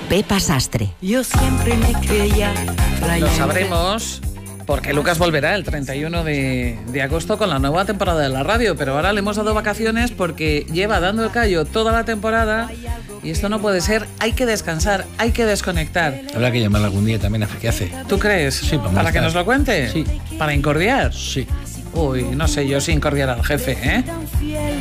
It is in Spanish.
Pepa Sastre. Yo siempre me creía. Lo sabremos porque Lucas volverá el 31 de agosto con la nueva temporada de la radio, pero ahora le hemos dado vacaciones porque lleva dando el callo toda la temporada y esto no puede ser. Hay que descansar, hay que desconectar. Habrá que llamarle algún día también a ver qué hace. ¿Tú crees? Sí, ¿Para que nos lo cuente? Sí. ¿Para incordiar? Sí. Uy, no sé yo si incordiar al jefe, ¿eh?